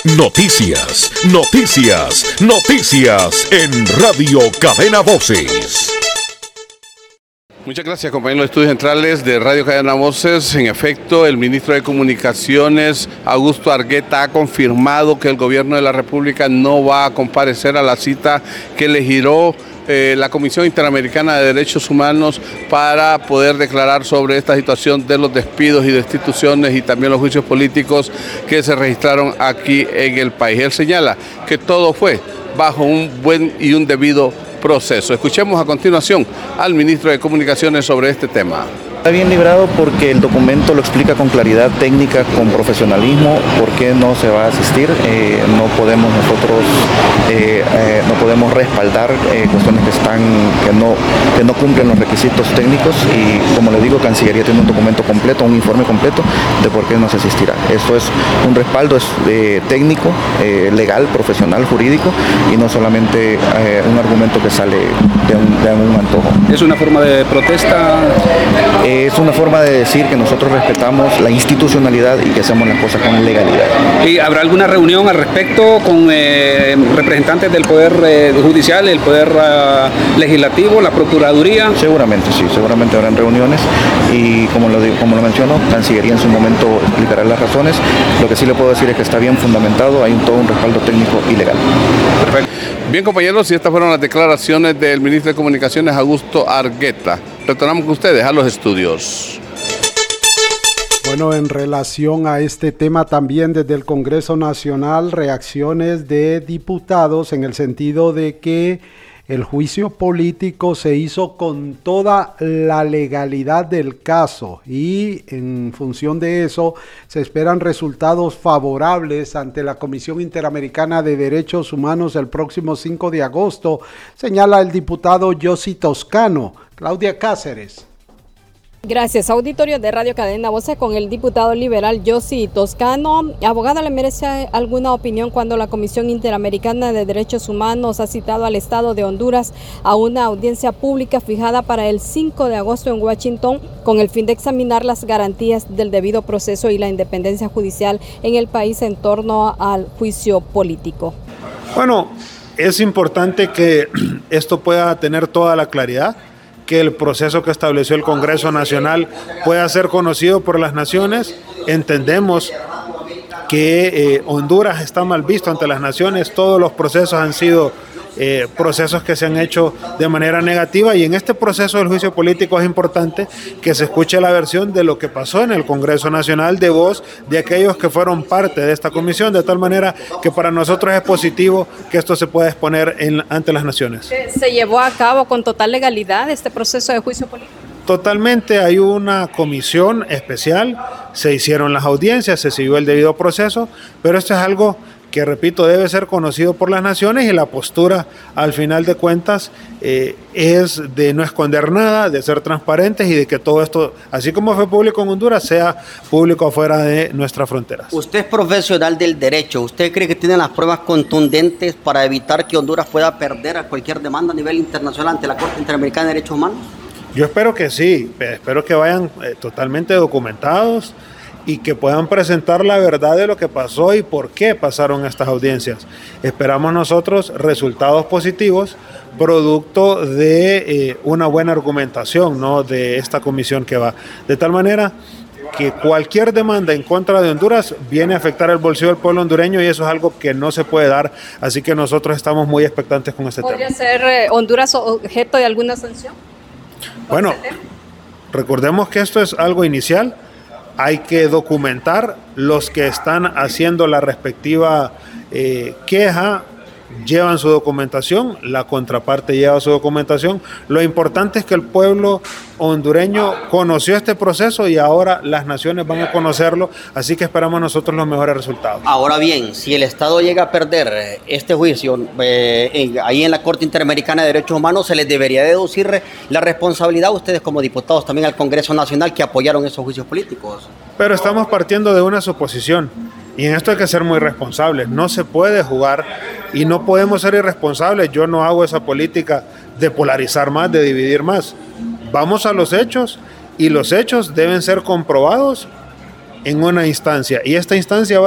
Noticias, noticias, noticias en Radio Cadena Voces. Muchas gracias, compañeros de Estudios Centrales de Radio Cadena Voces. En efecto, el ministro de Comunicaciones, Augusto Argueta, ha confirmado que el gobierno de la República no va a comparecer a la cita que le giró la Comisión Interamericana de Derechos Humanos para poder declarar sobre esta situación de los despidos y destituciones y también los juicios políticos que se registraron aquí en el país. Él señala que todo fue bajo un buen y un debido proceso. Escuchemos a continuación al ministro de Comunicaciones sobre este tema. Está bien librado porque el documento lo explica con claridad técnica, con profesionalismo, por qué no se va a asistir. No podemos nosotros no podemos respaldar cuestiones que no cumplen los requisitos técnicos y, como le digo, Cancillería tiene un documento completo, un informe completo de por qué no se asistirá. Esto es un respaldo técnico, legal, profesional, jurídico y no solamente un argumento que sale de un antojo. ¿Es una forma de protesta? Es una forma de decir que nosotros respetamos la institucionalidad y que hacemos las cosas con legalidad. ¿Y habrá alguna reunión al respecto con representantes del Poder Judicial, el Poder Legislativo, la Procuraduría? Seguramente sí, seguramente habrán reuniones y como lo menciono, Cancillería en su momento explicará las razones. Lo que sí le puedo decir es que está bien fundamentado, hay todo un respaldo técnico y legal. Perfecto. Bien, compañeros, y estas fueron las declaraciones del ministro de Comunicaciones, Augusto Argueta. Retornamos con ustedes a los estudios. Bueno, en relación a este tema también desde el Congreso Nacional, reacciones de diputados en el sentido de que el juicio político se hizo con toda la legalidad del caso y en función de eso se esperan resultados favorables ante la Comisión Interamericana de Derechos Humanos el próximo 5 de agosto, señala el diputado Yossi Toscano. Claudia Cáceres. Gracias. Auditorio de Radio Cadena Voces con el diputado liberal Yossi Toscano. Abogada, ¿le merece alguna opinión cuando la Comisión Interamericana de Derechos Humanos ha citado al Estado de Honduras a una audiencia pública fijada para el 5 de agosto en Washington con el fin de examinar las garantías del debido proceso y la independencia judicial en el país en torno al juicio político? Bueno, es importante que esto pueda tener toda la claridad, que el proceso que estableció el Congreso Nacional pueda ser conocido por las naciones. Entendemos que Honduras está mal visto ante las naciones, todos los procesos han sido procesos que se han hecho de manera negativa y en este proceso del juicio político es importante que se escuche la versión de lo que pasó en el Congreso Nacional de voz de aquellos que fueron parte de esta comisión, de tal manera que para nosotros es positivo que esto se pueda exponer ante las naciones. ¿Se llevó a cabo con total legalidad este proceso de juicio político? Totalmente, hay una comisión especial, se hicieron las audiencias, se siguió el debido proceso, pero esto es algo que, repito, debe ser conocido por las naciones y la postura, al final de cuentas, es de no esconder nada, de ser transparentes y de que todo esto, así como fue público en Honduras, sea público afuera de nuestras fronteras. Usted es profesional del derecho. ¿Usted cree que tiene las pruebas contundentes para evitar que Honduras pueda perder a cualquier demanda a nivel internacional ante la Corte Interamericana de Derechos Humanos? Yo espero que sí, espero que vayan totalmente documentados y que puedan presentar la verdad de lo que pasó y por qué pasaron estas audiencias. Esperamos nosotros resultados positivos, producto de una buena argumentación, ¿no?, de esta comisión que va. De tal manera que cualquier demanda en contra de Honduras viene a afectar el bolsillo del pueblo hondureño y eso es algo que no se puede dar, así que nosotros estamos muy expectantes con este tema. ¿Podría ser Honduras objeto de alguna sanción? Bueno, recordemos que esto es algo inicial. Hay que documentar. Los que están haciendo la respectiva queja llevan su documentación, la contraparte lleva su documentación. Lo importante es que el pueblo hondureño conoció este proceso y ahora las naciones van a conocerlo, así que esperamos nosotros los mejores resultados. Ahora bien, si el Estado llega a perder este juicio ahí en la Corte Interamericana de Derechos Humanos, se les debería deducir la responsabilidad a ustedes como diputados también al Congreso Nacional que apoyaron esos juicios políticos. Pero estamos partiendo de una suposición. Y en esto hay que ser muy responsables. No se puede jugar y no podemos ser irresponsables. Yo no hago esa política de polarizar más, de dividir más. Vamos a los hechos y los hechos deben ser comprobados en una instancia. Y esta instancia va